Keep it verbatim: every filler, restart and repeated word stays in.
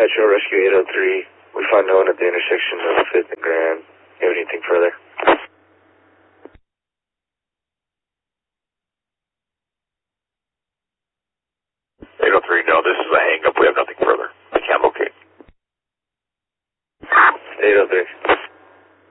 Metro Rescue eight oh three. We find no one at the intersection of fifth and Grand.